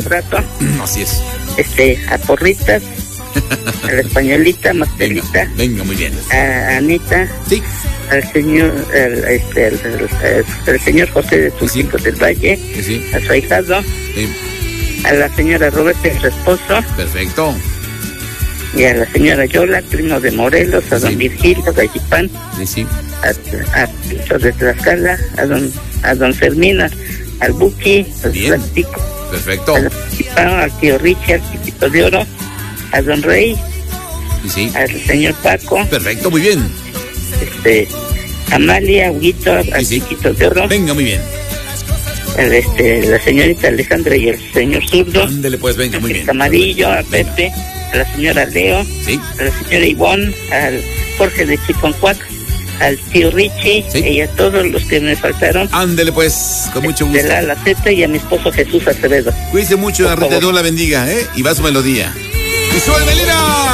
rato. Así es. A Porritas, a la Españolita, Marcelita. Venga, muy bien. A Anita. Sí. Al señor, el señor José de Tulcinco del Valle. Sí. A su ahijado. Sí. A la señora Roberta y su esposo. Perfecto. Y a la señora Yola, primo de Morelos, a don Virgilio Gallipán. Sí. A Picho de Tlaxcala, a don Fermín, al Buki, al Plástico. Perfecto. Al tío Richard, al Chiquito de Oro, a don Rey, sí. Al señor Paco. Perfecto, muy bien. Amalia, Huguito, al Chiquito de Oro. Venga, muy bien. La señorita Alejandra y el señor Zurdo. Ándele pues, venga, muy bien. Amarillo, a Pepe, a la señora Leo, sí. A la señora Ivonne, al Jorge de Chiconcuac, al tío Richie, sí. Y a todos los que me faltaron. Ándele pues, con mucho gusto. De la Z y a mi esposo Jesús Acevedo. Cuídese mucho, Dios la bendiga, y va su melodía. ¡Y sube Melina!